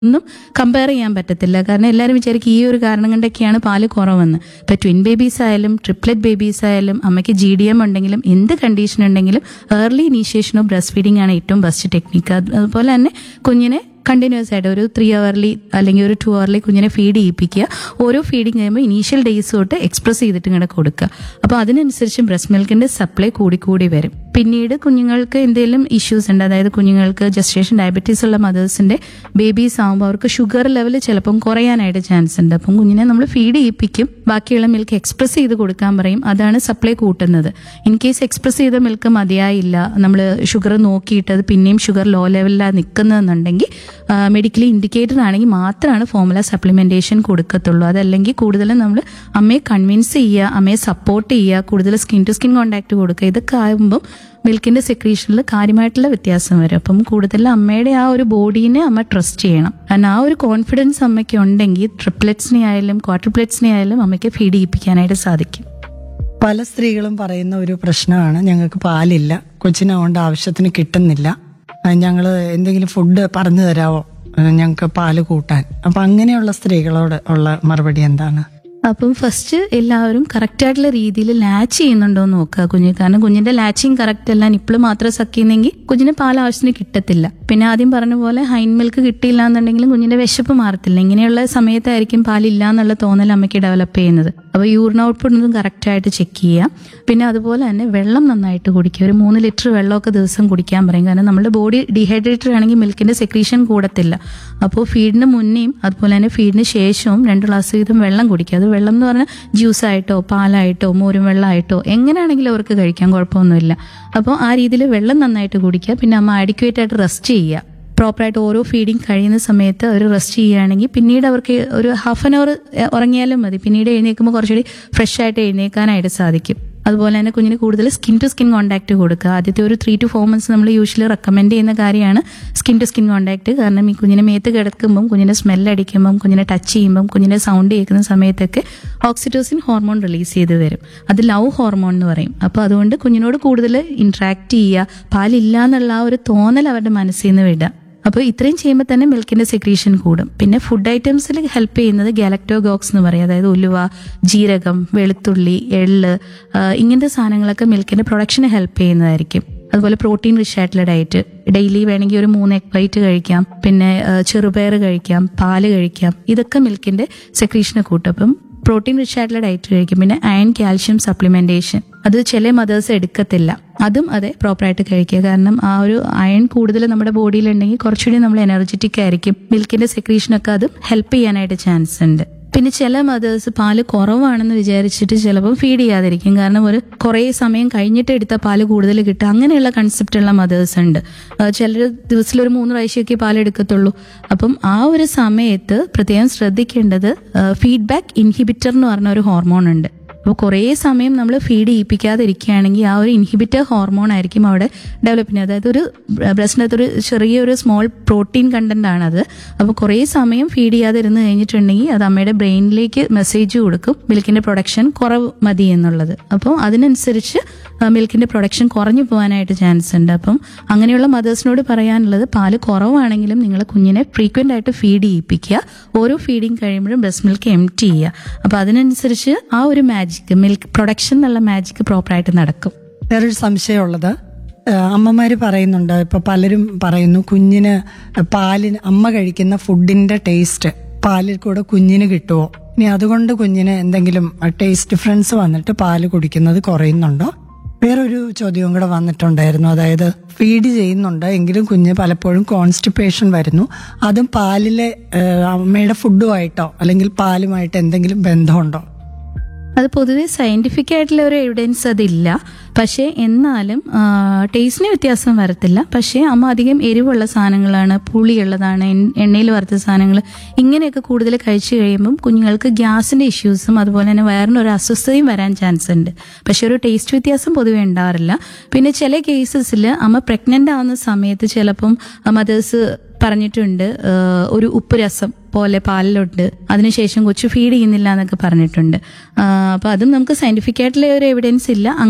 ഒന്നും കമ്പയർ ചെയ്യാൻ പറ്റത്തില്ല. കാരണം എല്ലാവരും വിചാരിക്കും ഈ ഒരു കാരണം കൊണ്ടൊക്കെയാണ് പാല് കുറവെന്ന്. ഇപ്പൊ ട്വിൻ ബേബീസ് ആയാലും ട്രിപ്ലെറ്റ് ബേബീസ് ആയാലും അമ്മയ്ക്ക് GDM ഉണ്ടെങ്കിലും എന്ത് കണ്ടീഷൻ ഉണ്ടെങ്കിലും early initiation of breast feeding ആണ് ഏറ്റവും ബെസ്റ്റ് ടെക്നിക്ക്. അതുപോലെ തന്നെ കുഞ്ഞിനെ കണ്ടിന്യൂസ് ആയിട്ട് ഒരു 3 hourly അല്ലെങ്കിൽ ഒരു 2 hourly കുഞ്ഞിനെ ഫീഡ് ചെയ്യിപ്പിക്കുക. ഓരോ ഫീഡിങ് കഴിയുമ്പോൾ ഇനീഷ്യൽ ഡേയ്സ് തൊട്ട് എക്സ്പ്രസ് ചെയ്തിട്ട് ഇങ്ങനെ കൊടുക്കുക. അപ്പോൾ അതിനനുസരിച്ച് ബ്രസ്റ്റ് മിൽക്കിന്റെ സപ്ലൈ കൂടി വരും. പിന്നീട് കുഞ്ഞുങ്ങൾക്ക് എന്തെങ്കിലും ഇഷ്യൂസ് ഉണ്ട്, അതായത് കുഞ്ഞുങ്ങൾക്ക് ജസ്റ്റേഷൻ ഡയബറ്റീസ് ഉള്ള മദേഴ്സിന്റെ ബേബീസ് ആകുമ്പോൾ അവർക്ക് ഷുഗർ ലെവൽ ചിലപ്പം കുറയാനായിട്ട് ചാൻസ് ഉണ്ട്. അപ്പം കുഞ്ഞിനെ നമ്മൾ ഫീഡ് ചെയ്യിപ്പിക്കും, ബാക്കിയുള്ള മിൽക്ക് എക്സ്പ്രസ് ചെയ്ത് കൊടുക്കാൻ പറയും. അതാണ് സപ്ലൈ കൂട്ടുന്നത്. ഇൻ കേസ് എക്സ്പ്രസ് ചെയ്ത മിൽക്ക് മതിയായില്ല, നമ്മൾ ഷുഗർ നോക്കിയിട്ട് അത് പിന്നെയും ഷുഗർ ലോ ലെവലിലാണ് നിൽക്കുന്നതെന്നുണ്ടെങ്കിൽ മെഡിക്കലി ഇൻഡിക്കേറ്റഡ് ആണെങ്കിൽ മാത്രമാണ് ഫോർമുല സപ്ലിമെന്റേഷൻ കൊടുക്കത്തുള്ളൂ. അതല്ലെങ്കിൽ കൂടുതലും നമ്മൾ അമ്മയെ കൺവിൻസ് ചെയ്യുക, അമ്മയെ സപ്പോർട്ട് ചെയ്യുക, കൂടുതൽ സ്കിൻ ടു സ്കിൻ കോണ്ടാക്ട് കൊടുക്കുക. ഇതൊക്കെ ആകുമ്പം മിൽക്കിന്റെ സെക്രീഷനിൽ കാര്യമായിട്ടുള്ള വ്യത്യാസം വരും. അപ്പം കൂടുതൽ അമ്മയുടെ ആ ഒരു ബോഡീനെ അമ്മ ട്രസ്റ്റ് ചെയ്യണം. കാരണം ആ ഒരു കോൺഫിഡൻസ് അമ്മയ്ക്ക് ഉണ്ടെങ്കിൽ ട്രിപ്ലെറ്റ്സിനെ ആയാലും ക്വാഡ്രുപ്ലെറ്റ്സിനെ ആയാലും അമ്മയ്ക്ക് ഫീഡ് ചെയ്യിപ്പിക്കാനായിട്ട് സാധിക്കും. പല സ്ത്രീകളും പറയുന്ന ഒരു പ്രശ്നമാണ്, ഞങ്ങൾക്ക് പാലില്ല, കൊച്ചിനെ കൊണ്ട് ആവശ്യത്തിന് കിട്ടുന്നില്ല, ഞങ്ങൾ എന്തെങ്കിലും ഫുഡ് പറഞ്ഞു തരാമോ ഞങ്ങൾക്ക് പാല് കൂട്ടാൻ. അപ്പൊ അങ്ങനെയുള്ള സ്ത്രീകളോട് ഉള്ള മറുപടി എന്താണ്? അപ്പം ഫസ്റ്റ് എല്ലാവരും കറക്റ്റ് ആയിട്ടുള്ള രീതിയിൽ ലാച്ച് ചെയ്യുന്നുണ്ടോ എന്ന് നോക്കുക കുഞ്ഞ്. കാരണം കുഞ്ഞിന്റെ ലാച്ചിങ് കറക്റ്റ് അല്ല, നിപ്പിള് മാത്രം സക്കിയെന്നെങ്കിൽ കുഞ്ഞിന് പാൽ ആവശ്യത്തിന് കിട്ടത്തില്ല. പിന്നെ ആദ്യം പറഞ്ഞ പോലെ ഹൈൻ മിൽക്ക് കിട്ടിയില്ല എന്നുണ്ടെങ്കിലും കുഞ്ഞിന്റെ വിശപ്പ് മാറത്തില്ല. ഇങ്ങനെയുള്ള സമയത്തായിരിക്കും പാലില്ല എന്നുള്ള തോന്നൽ അമ്മയ്ക്ക് ഡെവലപ്പ് ചെയ്യുന്നത്. അപ്പോൾ യൂറിൻ ഔട്ട്പുട്ട് ഒന്നും കറക്റ്റ് ആയിട്ട് ചെക്ക് ചെയ്യാം. പിന്നെ അതുപോലെ തന്നെ വെള്ളം നന്നായിട്ട് കുടിക്കുക. ഒരു 3 ലിറ്റർ വെള്ളമൊക്കെ ദിവസം കുടിക്കാൻ പറയും. കാരണം നമ്മുടെ ബോഡി ഡീഹൈഡ്രേറ്റഡ് ആണെങ്കിൽ മിൽക്കിന്റെ സെക്രീഷൻ കൂടത്തില്ല. അപ്പോൾ ഫീഡിന് മുന്നേയും അതുപോലെ തന്നെ ഫീഡിന് ശേഷവും 2 ഗ്ലാസ് വീതം വെള്ളം കുടിക്കുക. അത് വെള്ളം എന്ന് പറഞ്ഞാൽ ജ്യൂസായിട്ടോ പാലായിട്ടോ മോരും വെള്ളമായിട്ടോ എങ്ങനെയാണെങ്കിലും അവർക്ക് കഴിക്കാൻ കുഴപ്പമൊന്നുമില്ല. അപ്പോൾ ആ രീതിയിൽ വെള്ളം നന്നായിട്ട് കുടിക്കുക. പിന്നെ അമ്മ അഡിക്വേറ്റ് ആയിട്ട് റെസ്റ്റ് ചെയ്യുക. പ്രോപ്പറായിട്ട് ഓരോ ഫീഡിങ് കഴിയുന്ന സമയത്ത് അവർ റെസ്റ്റ് ചെയ്യുകയാണെങ്കിൽ പിന്നീട് അവർക്ക് ഒരു 1/2 hour ഉറങ്ങിയാലും മതി. പിന്നീട് എഴുന്നേൽക്കുമ്പോൾ കുറച്ചുകൂടി ഫ്രഷ് ആയിട്ട് എഴുന്നേൽക്കാനായിട്ട് സാധിക്കും. അതുപോലെ തന്നെ കുഞ്ഞിന് കൂടുതൽ സ്കിൻ ടു സ്കിൻ കോണ്ടാക്ട് കൊടുക്കുക. ആദ്യത്തെ ഒരു 3 to 4 months നമ്മൾ യൂഷ്വലി റെക്കമെൻഡ് ചെയ്യുന്ന കാര്യമാണ് സ്കിൻ ടു സ്കിൻ കോണ്ടാക്ട്. കാരണം ഈ കുഞ്ഞിനെ മേത്ത് കിടക്കുമ്പം, കുഞ്ഞിനെ സ്മെല്ലടിക്കുമ്പം, കുഞ്ഞിനെ ടച്ച് ചെയ്യുമ്പം, കുഞ്ഞിനെ സൗണ്ട് കേൾക്കുന്ന സമയത്തൊക്കെ ഓക്സിറ്റോസിൻ ഹോർമോൺ റിലീസ് ചെയ്ത് വരും. അത് ലവ് ഹോർമോൺ എന്ന് പറയും. അപ്പോൾ അതുകൊണ്ട് കുഞ്ഞിനോട് കൂടുതൽ ഇന്ററാക്ട് ചെയ്യുക, പാലില്ല എന്നുള്ള ആ ഒരു തോന്നൽ അവരുടെ മനസ്സിൽ നിന്ന് വിടുക. അപ്പോൾ ഇത്രയും ചെയ്യുമ്പോൾ തന്നെ മിൽക്കിന്റെ സെക്രീഷൻ കൂടും. പിന്നെ ഫുഡ് ഐറ്റംസിൽ ഹെൽപ്പ് ചെയ്യുന്നത് ഗാലക്ടോഗോക്സ് എന്ന് പറയും. അതായത് ഉലുവ, ജീരകം, വെളുത്തുള്ളി, എള്ള്, ഇങ്ങനത്തെ സാധനങ്ങളൊക്കെ മിൽക്കിന്റെ പ്രൊഡക്ഷന് ഹെൽപ്പ് ചെയ്യുന്നതായിരിക്കും. അതുപോലെ പ്രോട്ടീൻ റിച്ച് ആയിട്ടുള്ള ഡയറ്റ്, ഡെയിലി വേണമെങ്കിൽ ഒരു 3 egg white കഴിക്കാം, പിന്നെ ചെറുപയർ കഴിക്കാം, പാല് കഴിക്കാം. ഇതൊക്കെ മിൽക്കിന്റെ സെക്രീഷനെ കൂട്ടും. അപ്പം പ്രോട്ടീൻ റിച്ച് ആയിട്ടുള്ള ഡയറ്റ് കഴിക്കും. പിന്നെ അയൺ കാൽഷ്യം സപ്ലിമെന്റേഷൻ, അത് ചില മദേഴ്സ് എടുക്കത്തില്ല, അതും അതെ പ്രോപ്പറായിട്ട് കഴിക്കുക. കാരണം ആ ഒരു അയൺ കൂടുതൽ നമ്മുടെ ബോഡിയിലുണ്ടെങ്കിൽ കുറച്ചുകൂടി നമ്മൾ എനർജറ്റിക് ആയിരിക്കും. മിൽക്കിന്റെ സെക്രീഷനൊക്കെ അതും ഹെൽപ്പ് ചെയ്യാനായിട്ട് ചാൻസ് ഉണ്ട്. പിന്നെ ചില മദേഴ്സ് പാല് കുറവാണെന്ന് വിചാരിച്ചിട്ട് ചിലപ്പോൾ ഫീഡ് ചെയ്യാതിരിക്കും. കാരണം ഒരു കുറേ സമയം കഴിഞ്ഞിട്ട് എടുത്ത പാല് കൂടുതൽ കിട്ടുക, അങ്ങനെയുള്ള കൺസെപ്റ്റ് ഉള്ള മദേഴ്സ് ഉണ്ട്. ചിലർ ദിവസത്തിൽ ഒരു 3 പ്രാവശ്യമൊക്കെ പാൽ എടുക്കത്തുള്ളൂ. അപ്പം ആ ഒരു സമയത്ത് പ്രത്യേകം ശ്രദ്ധിക്കേണ്ടത് ഫീഡ്ബാക്ക് ഇൻഹിബിറ്റർ എന്ന് പറഞ്ഞ ഒരു ഹോർമോൺ ഉണ്ട്. അപ്പോൾ കുറേ സമയം നമ്മൾ ഫീഡ് ചെയ്യിപ്പിക്കാതിരിക്കുകയാണെങ്കിൽ ആ ഒരു ഇൻഹിബിറ്റർ ഹോർമോൺ ആയിരിക്കും അവിടെ ഡെവലപ്പ് ചെയ്യുന്നത്. അതായത് ഒരു ബ്രസ്റ്റിനകത്ത് ഒരു ചെറിയൊരു സ്മോൾ പ്രോട്ടീൻ കണ്ടന്റ് ആണത്. അപ്പോൾ കുറേ സമയം ഫീഡ് ചെയ്യാതിരുന്ന് കഴിഞ്ഞിട്ടുണ്ടെങ്കിൽ അത് അമ്മയുടെ ബ്രെയിനിലേക്ക് മെസ്സേജ് കൊടുക്കും, മിൽക്കിന്റെ പ്രൊഡക്ഷൻ കുറവ് മതി എന്നുള്ളത്. അപ്പോൾ അതിനനുസരിച്ച് മിൽക്കിന്റെ പ്രൊഡക്ഷൻ കുറഞ്ഞു പോകാനായിട്ട് ചാൻസ് ഉണ്ട്. അപ്പം അങ്ങനെയുള്ള മദേഴ്സിനോട് പറയാനുള്ളത്, പാല് കുറവാണെങ്കിലും നിങ്ങൾ കുഞ്ഞിനെ ഫ്രീക്വന്റ് ആയിട്ട് ഫീഡ് ചെയ്യിപ്പിക്കുക. ഓരോ ഫീഡിങ് കഴിയുമ്പോഴും ബ്രസ്റ്റ് മിൽക്ക് എംപ്റ്റി ചെയ്യുക. അപ്പോൾ അതിനനുസരിച്ച് ആ ഒരു മിൽക്ക് പ്രൊഡക്ഷൻ എന്നുള്ള മാജിക് പ്രോപ്പറായിട്ട് നടക്കും. വേറൊരു സംശയമുള്ളത്, അമ്മമാര് പറയുന്നുണ്ട്, ഇപ്പൊ പലരും പറയുന്നു കുഞ്ഞിന് പാലിന് അമ്മ കഴിക്കുന്ന ഫുഡിന്റെ ടേസ്റ്റ് പാലിൽ കൂടെ കുഞ്ഞിന് കിട്ടുമോ, ഇനി അതുകൊണ്ട് കുഞ്ഞിന് എന്തെങ്കിലും ടേസ്റ്റ് ഡിഫറൻസ് വന്നിട്ട് പാല് കുടിക്കുന്നത് കുറയുന്നുണ്ടോ? വേറൊരു ചോദ്യവും കൂടെ വന്നിട്ടുണ്ടായിരുന്നു, അതായത് ഫീഡ് ചെയ്യുന്നുണ്ട് എങ്കിലും കുഞ്ഞ് പലപ്പോഴും കോൺസ്റ്റിപ്പേഷൻ വരുന്നു, അതും പാലിലെ അമ്മയുടെ ഫുഡുമായിട്ടോ അല്ലെങ്കിൽ പാലുമായിട്ട് എന്തെങ്കിലും ബന്ധമുണ്ടോ? അത് പൊതുവെ സയന്റിഫിക് ആയിട്ടുള്ള ഒരു എവിഡൻസ് അതില്ല. പക്ഷേ എന്നാലും ടേസ്റ്റിന് വ്യത്യാസം വരത്തില്ല. പക്ഷേ അമ്മ അധികം എരിവുള്ള സാധനങ്ങളാണ്, പുളിയുള്ളതാണ്, എണ്ണയിൽ വറുത്ത സാധനങ്ങൾ, ഇങ്ങനെയൊക്കെ കൂടുതൽ കഴിച്ചു കഴിയുമ്പം കുഞ്ഞുങ്ങൾക്ക് ഗ്യാസിന്റെ ഇഷ്യൂസും അതുപോലെ തന്നെ വയറിനൊരു അസ്വസ്ഥതയും വരാൻ ചാൻസ് ഉണ്ട്. പക്ഷെ ഒരു ടേസ്റ്റ് വ്യത്യാസം പൊതുവെ ഉണ്ടാവാറില്ല. പിന്നെ ചില കേസസിൽ അമ്മ പ്രഗ്നന്റ് ആവുന്ന സമയത്ത് ചിലപ്പം മദേഴ്സ് പറഞ്ഞിട്ടുണ്ട് ഒരു ഉപ്പ് രസം പോലെ പാലിലുണ്ട്, അതിനുശേഷം കൊച്ചു ഫീഡ് ചെയ്യുന്നില്ല എന്നൊക്കെ പറഞ്ഞിട്ടുണ്ട്. അപ്പൊ അതും നമുക്ക് സയന്റിഫിക് ആയിട്ടുള്ള ഒരു എവിഡൻസ് ഇല്ല, അങ്ങനെയും വരാറുണ്ട്.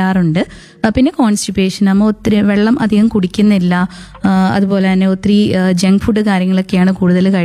വരാറുണ്ട്. പിന്നെ കോൺസ്റ്റിപ്പേഷൻ, അമ്മ ഒത്തിരി വെള്ളം അധികം കുടിക്കുന്നില്ല, അതുപോലെ തന്നെ ഒത്തിരി ജങ്ക് ഫുഡ് കാര്യങ്ങളൊക്കെയാണ് കൂടുതൽ